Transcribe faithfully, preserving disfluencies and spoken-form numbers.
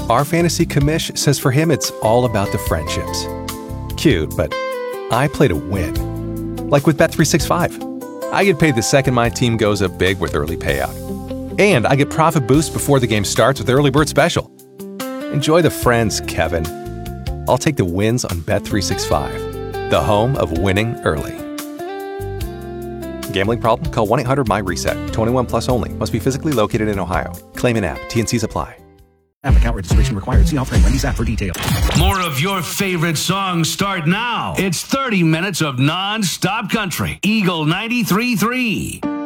Our fantasy commish says for him it's all about the friendships. Cute, but I play to win. Like with Bet three sixty-five. I get paid the second my team goes up big with early payout. And I get profit boost before the game starts with Early Bird Special. Enjoy the friends, Kevin. I'll take the wins on Bet three sixty-five, the home of winning early. Gambling problem? Call one eight hundred M Y reset. twenty-one plus only. Must be physically located in Ohio. Claim in app. T N Cs apply. App account registration required. See offering Wendy's app for details. More of your favorite songs start now. It's thirty minutes of non-stop country. Eagle ninety-three point three.